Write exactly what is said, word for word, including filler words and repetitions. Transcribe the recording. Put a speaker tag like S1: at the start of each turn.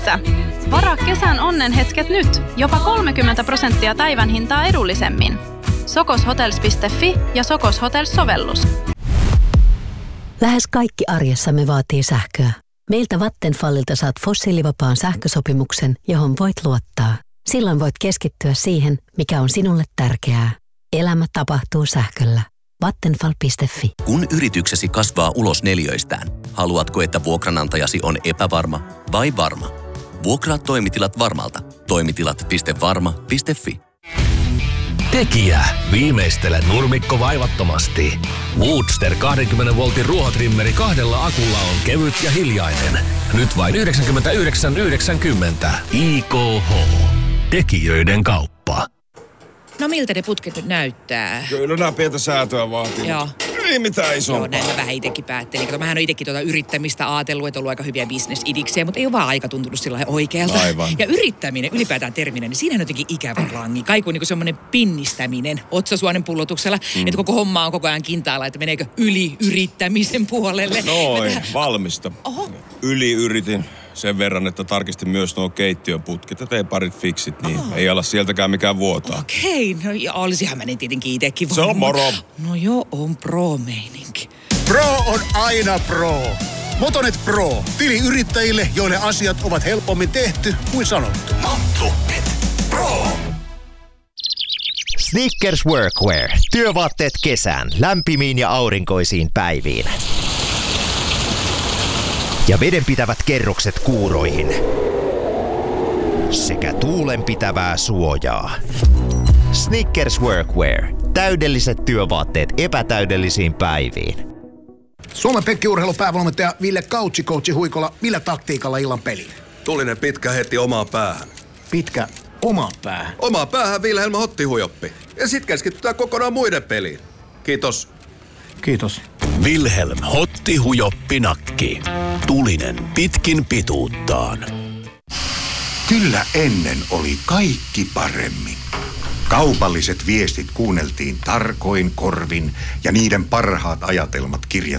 S1: Kymppissä. Varaa kesän onnenhetket nyt. Jopa kolmekymmentä prosenttia päivän hintaa edullisemmin. sokoshotels piste fi ja Sokos Hotels-sovellus.
S2: Lähes kaikki arjessamme vaatii sähköä. Meiltä Vattenfallilta saat fossiilivapaan sähkösopimuksen, johon voit luottaa. Silloin voit keskittyä siihen, mikä on sinulle tärkeää. Elämä tapahtuu sähköllä. Vattenfall piste fi.
S3: Kun yrityksesi kasvaa ulos neliöistään, haluatko, että vuokranantajasi on epävarma vai varma? Vuokraa toimitilat Varmalta. Toimitilat piste varma piste fi.
S4: Tekijä. Viimeistele nurmikko vaivattomasti. Woodster kaksikymmentä voltin ruohotrimmeri kahdella akulla on kevyt ja hiljainen. Nyt vain yhdeksänkymmentäyhdeksän yhdeksänkymmentä. I K H. Tekijöiden kauppa.
S5: No miltä ne putket nyt näyttää?
S6: Kyllä nämä pientä säätöä vaatii.
S5: Joo.
S6: Ei mitään isompaa.
S5: Joo, näin mä vähän itsekin päättelin. Kato, mähän on itsekin tuota yrittämistä ajatellut, että on ollut aika hyviä bisnesidiksejä, mutta ei ole vaan aika tuntunut sillä lailla oikealta.
S6: Aivan.
S5: Ja yrittäminen, ylipäätään terminen, niin siinä on jotenkin ikävä rangi. Kaiku niin kuin semmoinen pinnistäminen otsasuonen pullotuksella, mm. että koko homma on koko ajan kintaalla, että meneekö yli yrittämisen puolelle.
S6: Noin,
S5: Mä...
S6: valmista.
S5: Oho.
S6: Yli yritin sen verran, että tarkistin myös nuo keittiön putket ja tein parit fiksit, niin
S5: Oho.
S6: ei ala sieltäkään mikään vuotaa.
S5: Okei, no ja olisihan mä ne tietenkin itsekin
S6: Se on moro.
S5: No joo, on pro-meininki.
S7: Pro on aina pro. Motonet Pro. Tili yrittäjille, joille asiat ovat helpommin tehty kuin sanottu.
S4: Motonet Pro.
S8: Snickers Workwear. Työvaatteet kesään, lämpimiin ja aurinkoisiin päiviin. Ja vedenpitävät kerrokset kuuroihin. Sekä tuulenpitävää suojaa. Snickers Workwear. Täydelliset työvaatteet epätäydellisiin päiviin.
S7: Suomen penkkiurheilun päävalmentaja Ville Kautsi, coachi Huikola. Millä taktiikalla illan peliin?
S9: Tulinen pitkä heti omaan päähän.
S7: Pitkä omaan päähän?
S9: Omaan päähän Vilhelm Hottihujoppi. Ja sit keskitytään kokonaan muiden peliin. Kiitos.
S7: Kiitos.
S4: Vilhelm Hottihujoppi nakki. Tulinen pitkin pituuttaan.
S10: Kyllä ennen oli kaikki paremmin. Kaupalliset viestit kuunneltiin tarkoin korvin ja niiden parhaat ajatelmat kirjattiin